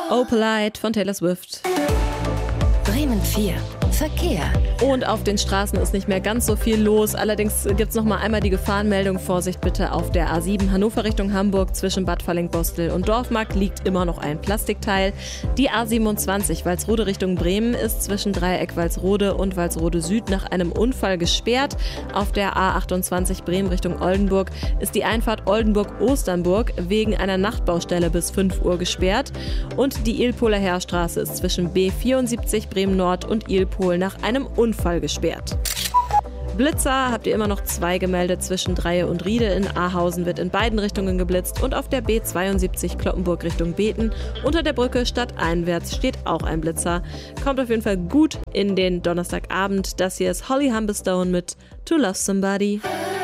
Oh Polite von Taylor Swift. Bremen 4. Verkehr. Und auf den Straßen ist nicht mehr ganz so viel los. Allerdings gibt es noch mal einmal die Gefahrenmeldung. Vorsicht bitte auf der A7 Hannover Richtung Hamburg zwischen Bad Fallingbostel und Dorfmarkt liegt immer noch ein Plastikteil. Die A27 Walsrode Richtung Bremen ist zwischen Dreieck Walsrode und Walsrode Süd nach einem Unfall gesperrt. Auf der A28 Bremen Richtung Oldenburg ist die Einfahrt Oldenburg-Osternburg wegen einer Nachtbaustelle bis 5 Uhr gesperrt. Und die Ilpoler Heerstraße ist zwischen B74 Bremen Nord und Ilpol nach einem Unfall gesperrt. Blitzer habt ihr immer noch 2 gemeldet zwischen Dreie und Riede. In Ahausen wird in beiden Richtungen geblitzt und auf der B72 Cloppenburg Richtung Beten unter der Brücke stadteinwärts steht auch ein Blitzer. Kommt auf jeden Fall gut in den Donnerstagabend. Das hier ist Holly Humberstone mit To Love Somebody.